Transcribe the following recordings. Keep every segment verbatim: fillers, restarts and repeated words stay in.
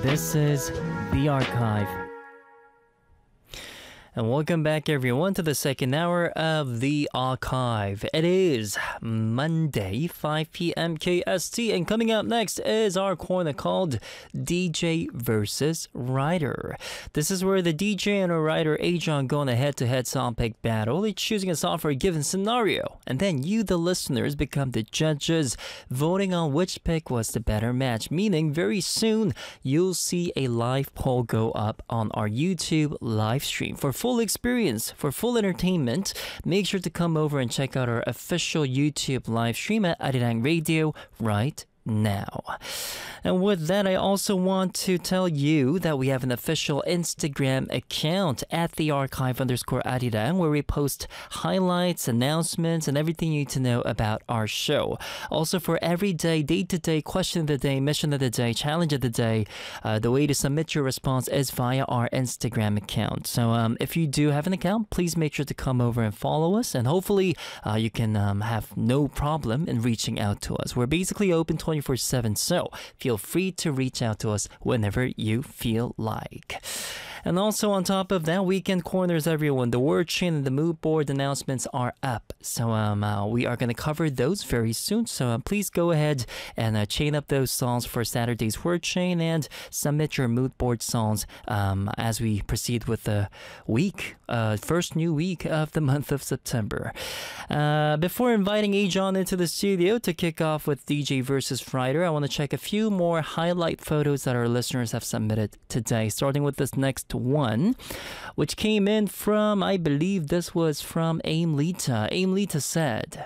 This is The Archive. And welcome back, everyone, to the second hour of The Archive. It is Monday, five p.m. K S T, and coming up next is our corner called D J versus Writer. This is where the D J and a writer, Ajon, go on a head-to-head song pick battle, each choosing a song for a given scenario. And then you, the listeners, become the judges, voting on which pick was the better match. Meaning, very soon, you'll see a live poll go up on our YouTube live stream. For full experience, for full entertainment, make sure to come over and check out our official YouTube live stream at Arirang Radio right now. And with that, I also want to tell you that we have an official Instagram account at the archive underscore Arirang, where we post highlights, announcements, and everything you need to know about our show. Also, for everyday, day-to-day question of the day, mission of the day, challenge of the day, uh, the way to submit your response is via our Instagram account. So um, if you do have an account, please make sure to come over and follow us, and hopefully uh, you can um, have no problem in reaching out to us. We're basically open twenty-four seven, so feel free to reach out to us whenever you feel like. And also on top of that, Weekend Corners, everyone, the word chain and the mood board announcements are up. So um, uh, we are going to cover those very soon. So uh, please go ahead and uh, chain up those songs for Saturday's word chain and submit your mood board songs um, as we proceed with the week, uh, first new week of the month of September. Uh, before inviting Ajon into the studio to kick off with D J versus Writer, I want to check a few more highlight photos that our listeners have submitted today, starting with this next one, which came in from, I believe this was from Aim Lita. Aim Lita said,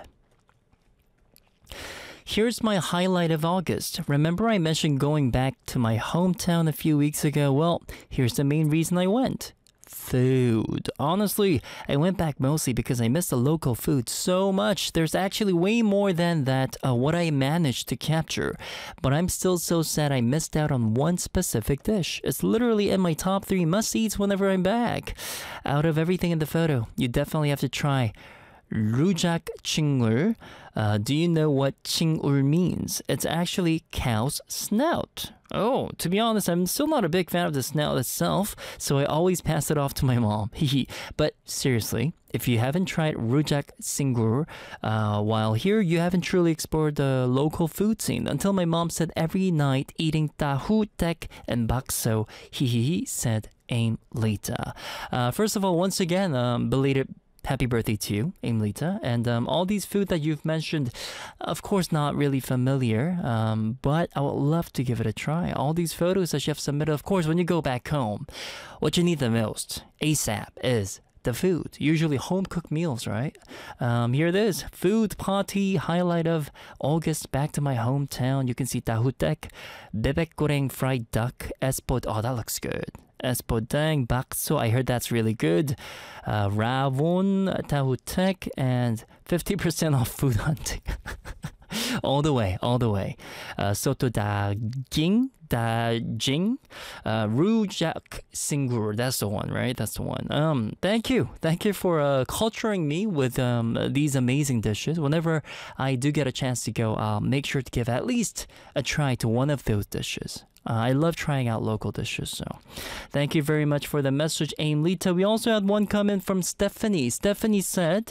"Here's my highlight of August. Remember I mentioned going back to my hometown a few weeks ago? Well, here's the main reason I went. Food. Honestly, I went back mostly because I missed the local food so much. There's actually way more than that uh, what I managed to capture. But I'm still so sad I missed out on one specific dish. It's literally in my top three must-eats whenever I'm back. Out of everything in the photo, you definitely have to try Rujak Chingul. Uh, do you know what Chingul means? It's actually cow's snout. Oh, to be honest, I'm still not a big fan of the snout itself, so I always pass it off to my mom. But seriously, if you haven't tried Rujak Chingul uh, while here, you haven't truly explored the local food scene. Until my mom said every night eating tahu tek and bakso, he said Aim Lita. Uh, first of all, once again, um, belated happy birthday to you, Aim Lita. And um, all these food that you've mentioned, of course, not really familiar, um, but I would love to give it a try. All these photos that you have submitted, of course, when you go back home, what you need the most, ASAP, is the food. Usually home-cooked meals, right? Um, here it is. Food party highlight of August. Back to my hometown. You can see tahutek, bebek goreng fried duck, espod. Oh, that looks good. Espodang, bakso, I heard that's really good. Uh, ravon, tahutek, and fifty percent off food hunting. all the way, all the way. Uh, soto daging, daging, uh, rujak singur. That's the one, right? That's the one. Um, thank you, thank you for uh, culturing me with um these amazing dishes. Whenever I do get a chance to go, I'll make sure to give at least a try to one of those dishes. Uh, I love trying out local dishes, so thank you very much for the message, Aim Lita. We also had one comment from Stephanie. Stephanie said,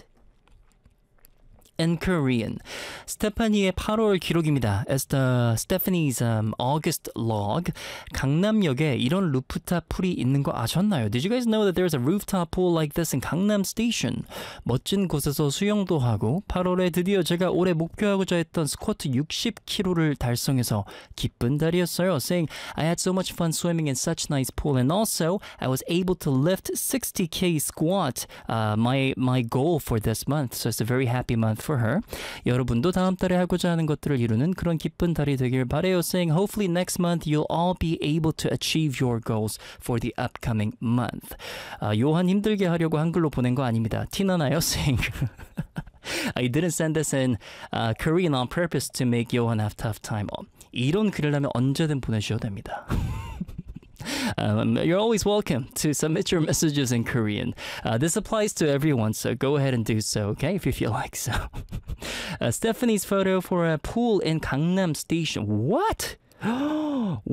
in Korean, 스테파니의 팔월 기록입니다. As the Stephanie's um, August log, 강남역에 이런 루프탑 풀이 있는 거 아셨나요? Did you guys know that there's a rooftop pool like this in Gangnam Station? 멋진 곳에서 수영도 하고 팔월에 드디어 제가 올해 목표하고자 했던 스쿼트 육십 킬로그램를 달성해서 기쁜 달이었어요. Saying I had so much fun swimming in such nice pool, and also I was able to lift sixty K squat, uh, my my goal for this month. So it's a very happy month for her. 여러분도 다음 달에 하고자 하는 것들을 이루는 그런 기쁜 달이 되길 바래요. Saying hopefully next month you'll all be able to achieve your goals for the upcoming month. 아, 요한 힘들게 하려고 한글로 보낸 거 아닙니다. 티나나요? Saying I didn't send this in uh, Korean on purpose to make Johan have tough time. 어, 이런 글이라면 언제든 보내주셔도 됩니다. Um, you're always welcome to submit your messages in Korean. Uh, this applies to everyone, so go ahead and do so, okay, if you feel like so. uh, Stephanie's photo for a pool in Gangnam Station. What? What?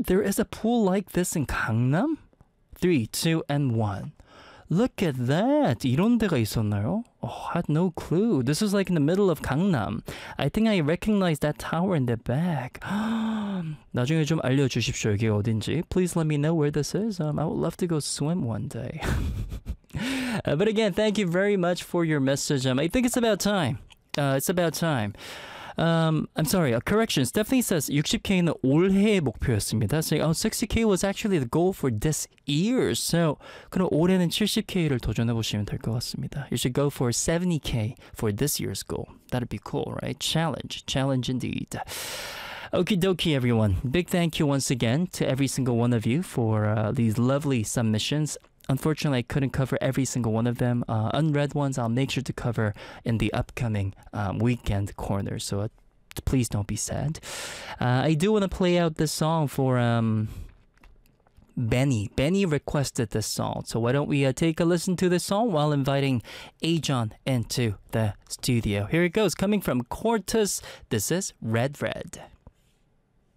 There is a pool like this in Gangnam? Three, two, and one. Look at that. 이런 데가 있었나요? Oh, I had no clue. This was like in the middle of Gangnam. I think I recognize that tower in the back. 나중에 좀 알려주십시오. 여기 어딘지. Please let me know where this is. Um, I would love to go swim one day. uh, but again, thank you very much for your message. Um, I think it's about time. Uh, it's about time. Um, I'm sorry, a correction. Stephanie says sixty K는 올해의 목표였습니다. Saying, oh, sixty K was actually the goal for this year. So, 그럼 올해는 seventy K를 도전해보시면 될 것 같습니다. You should go for seventy K for this year's goal. That'd be cool, right? Challenge. Challenge indeed. Okie dokie, everyone. Big thank you once again to every single one of you for uh, these lovely submissions. Unfortunately, I couldn't cover every single one of them. Uh, unread ones, I'll make sure to cover in the upcoming um, weekend corner. So uh, please don't be sad. Uh, I do want to play out this song for um, Benny. Benny requested this song. So why don't we uh, take a listen to this song while inviting Ajon into the studio. Here it goes, coming from Cortus. This is Red Red.